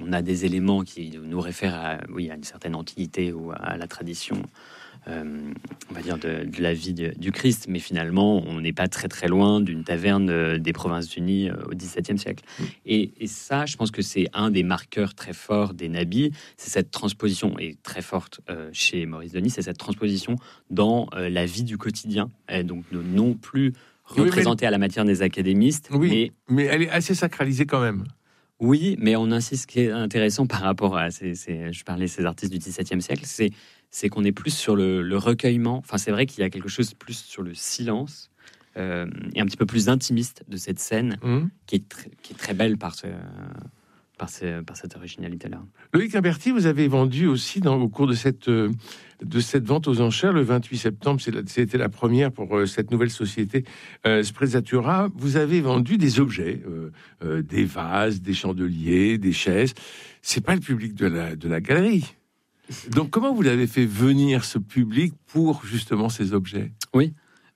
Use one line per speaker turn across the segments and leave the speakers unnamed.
on a des éléments qui nous réfèrent à une certaine antiquité ou à la tradition, on va dire, de la vie du Christ. Mais finalement, on n'est pas très très loin d'une taverne des Provinces-Unies au XVIIe siècle. Et ça, je pense que c'est un des marqueurs très forts des nabis. C'est cette transposition, et très forte chez Maurice Denis, c'est cette transposition dans la vie du quotidien. Et donc, non plus représentée à la matière des académistes.
Oui, mais elle est assez sacralisée quand même.
Oui, mais on insiste, ce qui est intéressant par rapport à je parlais de ces artistes du XVIIe siècle, c'est qu'on est plus sur le recueillement. Enfin, c'est vrai qu'il y a quelque chose plus sur le silence et un petit peu plus intimiste de cette scène qui est très belle par cette originalité-là.
Loïc Imberti, vous avez vendu aussi au cours de cette vente aux enchères le 28 septembre, c'était la première pour cette nouvelle société Sprezzatura. Vous avez vendu des objets, des vases, des chandeliers, des chaises. C'est pas le public de la galerie. Donc comment vous l'avez fait venir ce public pour justement ces objets ?
Oui.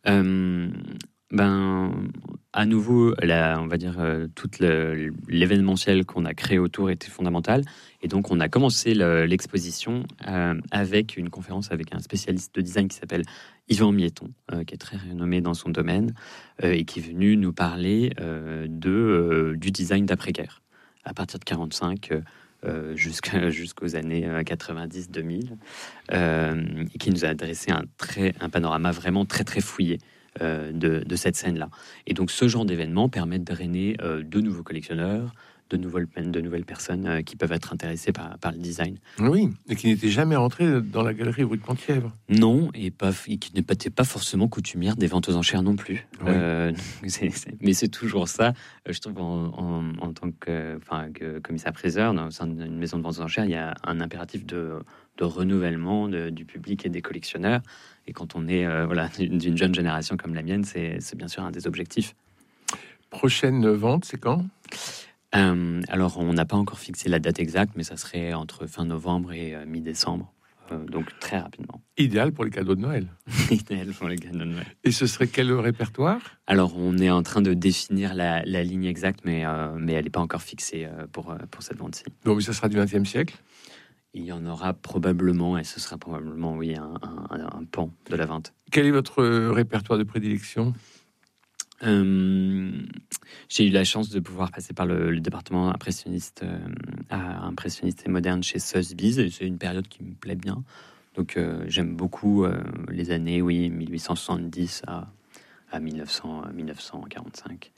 À nouveau, on va dire, tout l'événementiel qu'on a créé autour était fondamental. Et donc, on a commencé l'exposition avec une conférence avec un spécialiste de design qui s'appelle Yvan Mietton, qui est très renommé dans son domaine, et qui est venu nous parler du design d'après-guerre, à partir de 1945 jusqu'aux années 90-2000, et qui nous a adressé un panorama vraiment très, très fouillé de cette scène-là. Et donc, ce genre d'événement permet de drainer de nouveaux collectionneurs, de nouvelles personnes qui peuvent être intéressées par le design. Oui,
et qui n'étaient jamais rentrées dans la galerie rue de Penthièvre.
Non, et qui n'étaient pas forcément coutumières des ventes aux enchères non plus. Oui. Mais c'est toujours ça, je trouve, en tant que commissaire-priseur, au sein d'une maison de vente aux enchères, il y a un impératif de renouvellement du public et des collectionneurs. Et quand on est d'une jeune génération comme la mienne, c'est bien sûr un des objectifs.
Prochaine vente, c'est quand ?
Alors, on n'a pas encore fixé la date exacte, mais ça serait entre fin novembre et mi-décembre, donc très rapidement.
Idéal pour les cadeaux de Noël.
Idéal pour les cadeaux de Noël.
Et ce serait quel répertoire ?
Alors, on est en train de définir la ligne exacte, mais elle n'est pas encore fixée pour cette vente-ci.
Donc, ça sera du XXe siècle ?
Il y en aura probablement, et ce sera probablement, oui, un pan de la vente.
Quel est votre répertoire de prédilection ?
J'ai eu la chance de pouvoir passer par le département impressionniste et moderne chez Sotheby's, et c'est une période qui me plaît bien. Donc j'aime beaucoup les années 1870 à 1945.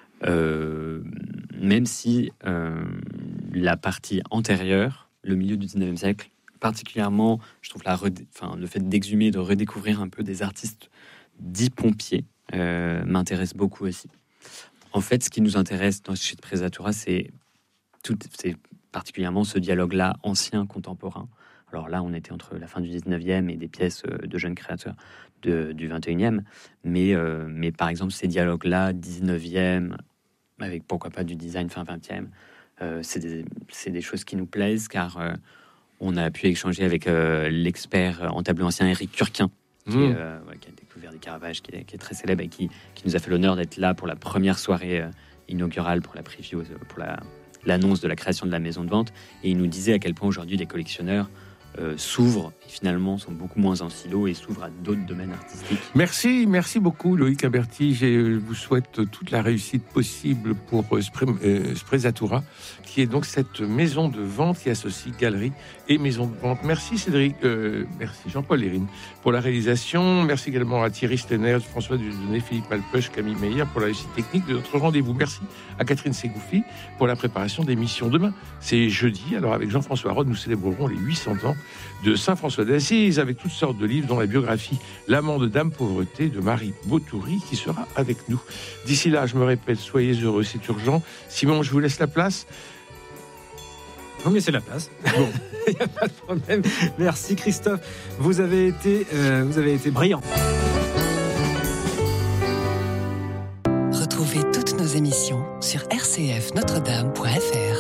Même si la partie antérieure, le milieu du 19e siècle, particulièrement, je trouve le fait d'exhumer, de redécouvrir un peu des artistes dits pompiers, m'intéresse beaucoup aussi. En fait, ce qui nous intéresse chez Sprezzatura, c'est particulièrement ce dialogue-là ancien-contemporain. Alors là, on était entre la fin du 19e et des pièces de jeunes créateurs du 21e. Mais par exemple, ces dialogues-là, 19e, avec pourquoi pas du design fin 20e, c'est des choses qui nous plaisent, car on a pu échanger avec l'expert en tableau ancien Éric Turquin, qui a découvert des Caravages, qui est très célèbre et qui nous a fait l'honneur d'être là pour la première soirée inaugurale, pour la preview, pour l'annonce de la création de la maison de vente. Et il nous disait à quel point aujourd'hui les collectionneurs s'ouvrent et finalement sont beaucoup moins en silo et s'ouvrent à d'autres domaines artistiques.
Merci beaucoup Loïc Imberti. Je vous souhaite toute la réussite possible pour Sprezzatura, qui est donc cette maison de vente qui associe galerie et maison de vente. Merci Cédric, merci Jean-Paul Lérine pour la réalisation. Merci également à Thierry Stenner, François Dudonné, Philippe Malpeuch, Camille Meyer pour la réussite technique de notre rendez-vous. Merci à Catherine Ségoufi pour la préparation d'émission. Demain, c'est jeudi. Alors avec Jean-François Rode, nous célébrerons les 800 ans de Saint-François d'Assise, avec toutes sortes de livres, dont la biographie L'amant de Dame Pauvreté de Marie Bautoury, qui sera avec nous. D'ici là, je me répète, soyez heureux, c'est urgent. Simon, je vous laisse la place.
Vous me laissez la place. Bon. Il n'y a pas de problème. Merci Christophe. Vous avez été brillant.
Retrouvez toutes nos émissions sur rcfnotredame.fr.